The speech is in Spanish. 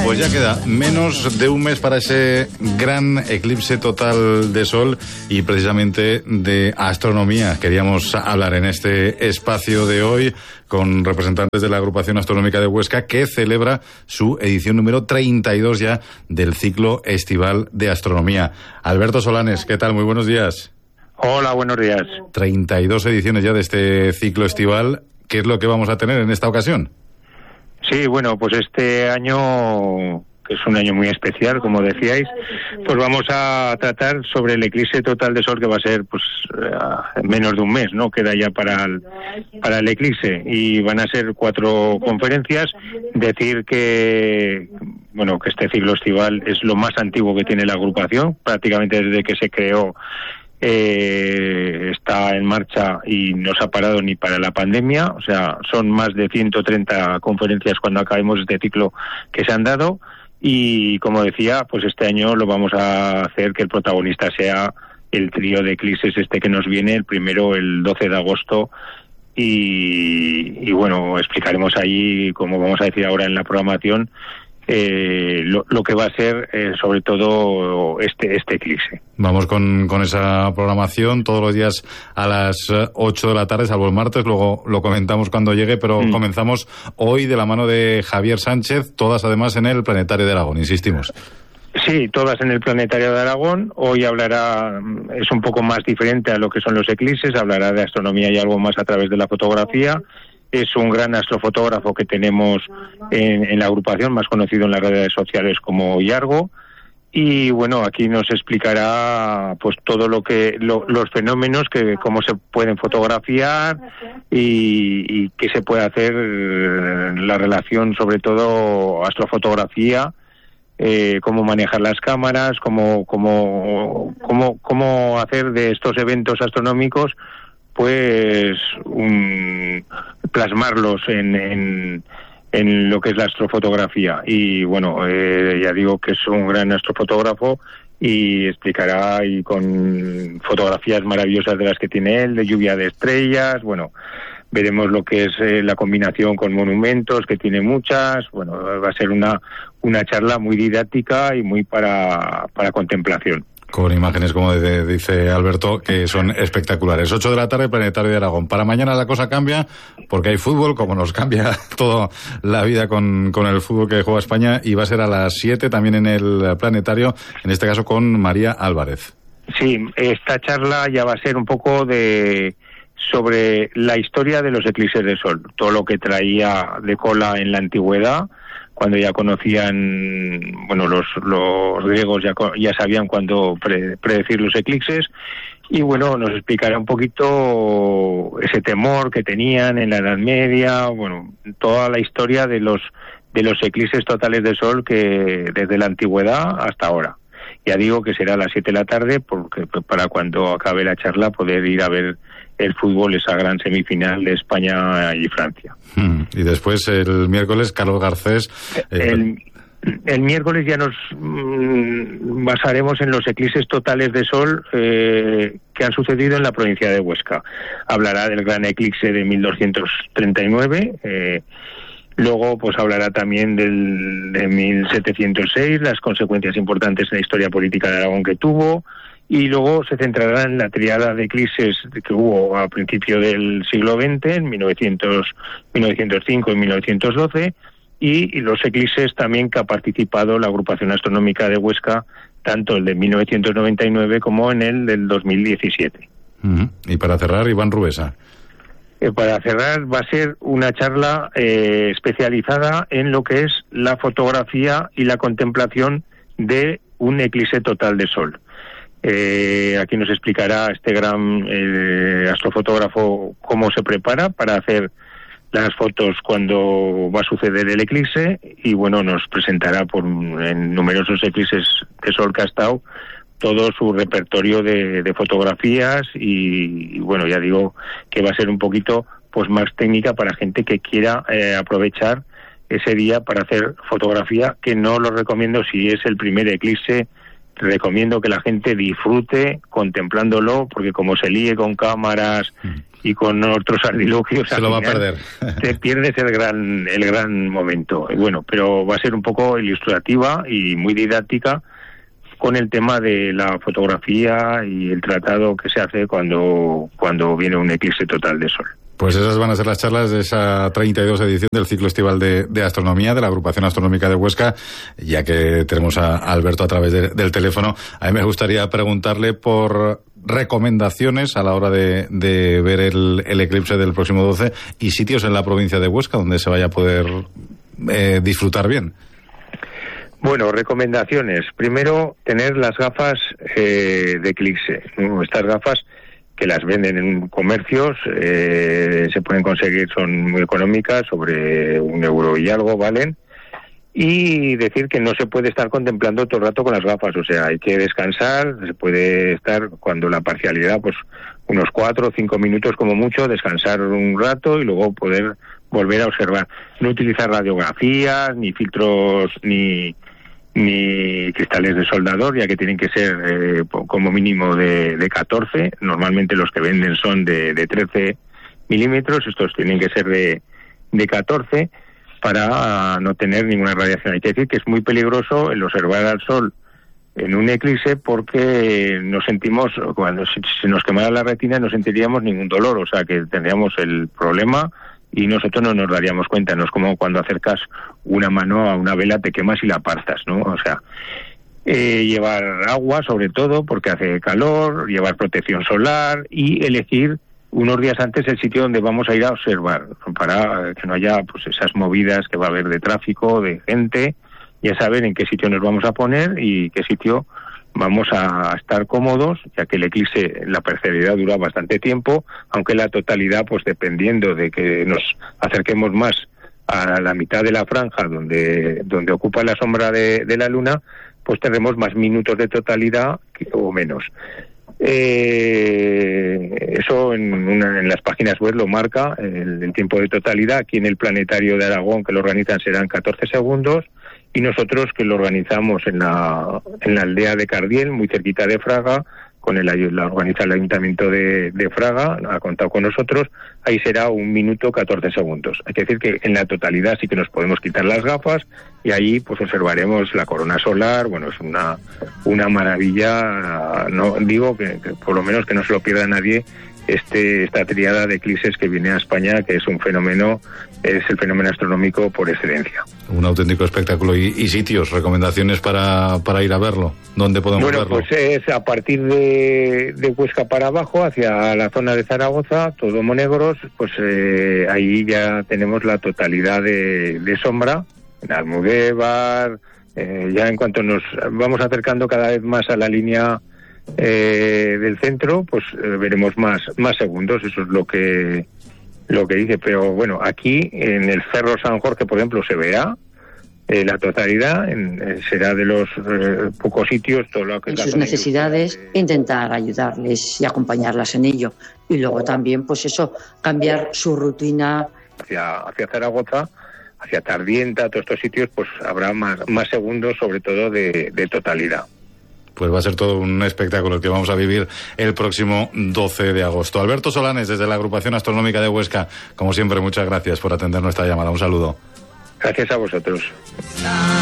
Pues ya queda menos de un mes para ese gran eclipse total de sol y precisamente de astronomía. Queríamos hablar en este espacio de hoy con representantes de la Agrupación Astronómica de Huesca, que celebra su edición número 32 ya del ciclo estival de astronomía. Alberto Solanes, ¿qué tal? Muy buenos días. Hola, buenos días. 32 ediciones ya de este ciclo estival. ¿Qué es lo que vamos a tener en esta ocasión? Sí, bueno, pues este año, que es un año muy especial, como decíais, pues vamos a tratar sobre el eclipse total de sol, que va a ser pues menos de un mes, ¿no? Queda ya para el eclipse, y van a ser 4 conferencias. Decir que, bueno, que este ciclo estival es lo más antiguo que tiene la agrupación, prácticamente desde que se creó. Está en marcha y no se ha parado ni para la pandemia. O sea, son más de 130 conferencias cuando acabemos este ciclo que se han dado, y como decía, pues este año lo vamos a hacer que el protagonista sea el trío de eclipses que nos viene, el primero el 12 de agosto, y bueno, explicaremos ahí, como vamos a decir ahora en la programación, lo que va a ser sobre todo este eclipse. Vamos con esa programación todos los días a las 8 de la tarde, salvo el martes, luego lo comentamos cuando llegue, pero comenzamos hoy de la mano de Javier Sánchez, todas además en el Planetario de Aragón, insistimos. Sí, todas en el Planetario de Aragón. Hoy hablará, es un poco más diferente a lo que son los eclipses, hablará de astronomía y algo más a través de la fotografía. Es un gran astrofotógrafo que tenemos en la agrupación, más conocido en las redes sociales como Yargo, y bueno, aquí nos explicará pues todo los fenómenos, que cómo se pueden fotografiar y qué se puede hacer, la relación sobre todo astrofotografía, cómo manejar las cámaras, cómo hacer de estos eventos astronómicos pues plasmarlos en lo que es la astrofotografía. Y bueno, ya digo que es un gran astrofotógrafo, y explicará y con fotografías maravillosas de las que tiene él, de lluvia de estrellas. Bueno, veremos lo que es la combinación con monumentos, que tiene muchas. Bueno, va a ser una charla muy didáctica y muy para contemplación. Con imágenes, como dice Alberto, que son espectaculares. 8 de la tarde, Planetario de Aragón. Para mañana la cosa cambia, porque hay fútbol, como nos cambia toda la vida con el fútbol que juega España, y va a ser a las 7 también en el Planetario, en este caso con María Álvarez. Sí, esta charla ya va a ser un poco sobre la historia de los eclipses de sol, todo lo que traía de cola en la antigüedad, cuando ya conocían, bueno, los griegos ya sabían cuándo predecir los eclipses, y bueno, nos explicará un poquito ese temor que tenían en la Edad Media, bueno, toda la historia de los eclipses totales de sol, que desde la antigüedad hasta ahora. Ya digo que será a las 7 de la tarde, porque para cuando acabe la charla poder ir a ver el fútbol, esa gran semifinal de España y Francia. Y después el miércoles, Carlos Garcés. El miércoles ya nos basaremos en los eclipses totales de sol que han sucedido en la provincia de Huesca. Hablará del gran eclipse de 1239. Luego pues hablará también de 1706, las consecuencias importantes en la historia política de Aragón que tuvo, y luego se centrará en la triada de eclipses que hubo a principio del siglo XX, en 1905 y 1912, y los eclipses también que ha participado la Agrupación Astronómica de Huesca, tanto el de 1999 como en el del 2017. Y para cerrar, Iván Rubesa. Para cerrar, va a ser una charla especializada en lo que es la fotografía y la contemplación de un eclipse total de sol. Aquí nos explicará este gran astrofotógrafo cómo se prepara para hacer las fotos cuando va a suceder el eclipse, y bueno, nos presentará en numerosos eclipses de sol que ha estado todo su repertorio de fotografías, y bueno, ya digo que va a ser un poquito pues más técnica para gente que quiera aprovechar ese día para hacer fotografía, que no lo recomiendo si es el primer eclipse recomiendo que la gente disfrute contemplándolo, porque como se líe con cámaras y con otros artilugios, se lo va a perder. Te pierdes el gran momento. Y bueno, pero va a ser un poco ilustrativa y muy didáctica con el tema de la fotografía y el tratado que se hace cuando viene un eclipse total de sol. Pues esas van a ser las charlas de esa 32 edición del ciclo estival de astronomía de la Agrupación Astronómica de Huesca. Ya que tenemos a Alberto a través del teléfono, a mí me gustaría preguntarle por recomendaciones a la hora de ver el eclipse del próximo 12 y sitios en la provincia de Huesca donde se vaya a poder disfrutar bien. Bueno, recomendaciones. Primero, tener las gafas de eclipse, ¿no? Estas gafas que las venden en comercios, se pueden conseguir, son muy económicas, sobre €1 y algo valen. Y decir que no se puede estar contemplando todo el rato con las gafas, o sea, hay que descansar, se puede estar cuando la parcialidad, pues unos 4 o 5 minutos como mucho, descansar un rato y luego poder volver a observar. No utilizar radiografías, ni filtros, ni cristales de soldador, ya que tienen que ser como mínimo de 14. Normalmente los que venden son de 13 milímetros, estos tienen que ser de 14 para no tener ninguna radiación. Hay que decir que es muy peligroso el observar al sol en un eclipse, porque nos sentimos, cuando se nos quemara la retina, no sentiríamos ningún dolor, o sea que tendríamos el problema y nosotros no nos daríamos cuenta. No es como cuando acercas una mano a una vela, te quemas y la apartas, ¿no? O sea, llevar agua sobre todo porque hace calor, llevar protección solar y elegir unos días antes el sitio donde vamos a ir a observar, para que no haya pues esas movidas que va a haber de tráfico, de gente. Ya saber en qué sitio nos vamos a poner y qué sitio vamos a estar cómodos, ya que el eclipse, la parcialidad dura bastante tiempo, aunque la totalidad, pues dependiendo de que nos acerquemos más a la mitad de la franja donde ocupa la sombra de la luna, pues tendremos más minutos de totalidad o menos. Eso en las páginas web lo marca el tiempo de totalidad. Aquí en el planetario de Aragón, que lo organizan, serán 14 segundos, y nosotros, que lo organizamos en la aldea de Cardiel, muy cerquita de Fraga, la organiza el Ayuntamiento de Fraga, ha contado con nosotros, ahí será 1 minuto 14 segundos. Hay que decir que en la totalidad sí que nos podemos quitar las gafas y ahí pues observaremos la corona solar. Bueno, es una maravilla. No digo que por lo menos que no se lo pierda nadie esta triada de eclipses que viene a España, que es un fenómeno, es el fenómeno astronómico por excelencia. Un auténtico espectáculo. ¿Y sitios, recomendaciones para ir a verlo? ¿Dónde podemos verlo? Bueno, pues es a partir de Huesca para abajo, hacia la zona de Zaragoza, todo Monegros, pues ahí ya tenemos la totalidad de sombra, en Almudévar. Ya en cuanto nos vamos acercando cada vez más a la línea del centro, pues veremos más segundos. Eso es lo que dice. Pero bueno, aquí en el Cerro San Jorge, por ejemplo, se verá la totalidad. Será de los pocos sitios, todo lo que sus necesidades, intentar ayudarles y acompañarlas en ello. Y luego también, pues eso, cambiar su rutina hacia Zaragoza, hacia Tardienta, todos estos sitios, pues habrá más segundos, sobre todo de totalidad. Pues va a ser todo un espectáculo el que vamos a vivir el próximo 12 de agosto. Alberto Solanes, desde la Agrupación Astronómica de Huesca, como siempre, muchas gracias por atender nuestra llamada. Un saludo. Gracias a vosotros.